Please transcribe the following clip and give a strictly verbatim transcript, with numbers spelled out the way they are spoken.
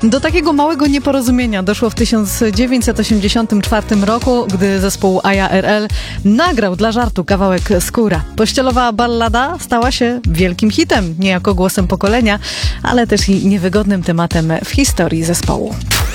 Do takiego małego nieporozumienia doszło w tysiąc dziewięćset osiemdziesiątym czwartym roku, gdy zespół A J A R L nagrał dla żartu kawałek Skóra. Pościelowa ballada stała się wielkim hitem, niejako głosem pokolenia, ale też i niewygodnym tematem w historii zespołu.